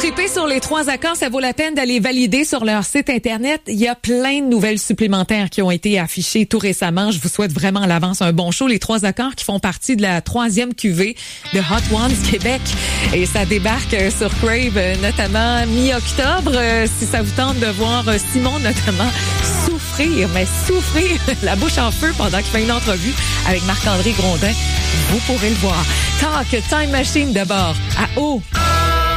Tripez sur les 3 accords, ça vaut la peine d'aller valider sur leur site Internet. Il y a plein de nouvelles supplémentaires qui ont été affichées tout récemment. Je vous souhaite vraiment à l'avance un bon show. Les 3 accords qui font partie de la 3e cuvée de Hot Ones Québec. Et ça débarque sur Crave, notamment mi-octobre. Si ça vous tente de voir Simon, notamment, souffrir la bouche en feu pendant qu'il fait une entrevue avec Marc-André Grondin, vous pourrez le voir. Talk Time Machine d'abord, à haut.